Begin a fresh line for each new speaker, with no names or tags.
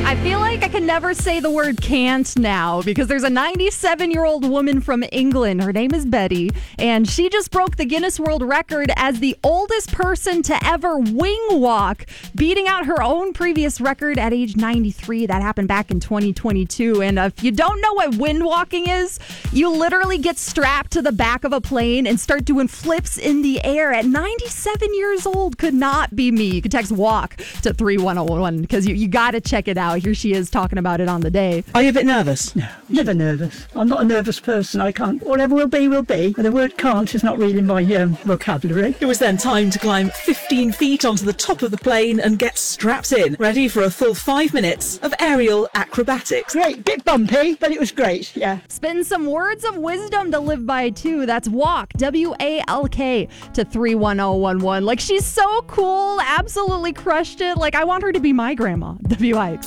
I feel like I can never say the word can't now because there's a 97-year-old woman from England. Her name is Betty, and she just broke the Guinness World Record as the oldest person to ever wing walk, beating out her own previous record at age 93. That happened back in 2022. And if you don't know what wind walking is, you literally get strapped to the back of a plane and start doing flips in the air. At 97 years old, could not be me. You can text WALK to 31011 because you got to check it out. Here she is talking about it on the day.
Are you a bit nervous?
No, never nervous. I'm not a nervous person. I can't. Whatever will be, will be. And the word can't is not really my vocabulary.
It was then time to climb 15 feet onto the top of the plane and get strapped in, ready for a full 5 minutes of aerial acrobatics.
Great, bit bumpy, but it was great, yeah.
Spin some words of wisdom to live by, too. That's WALK, W-A-L-K, to 31011. Like, she's so cool, absolutely crushed it. Like, I want her to be my grandma. WIX.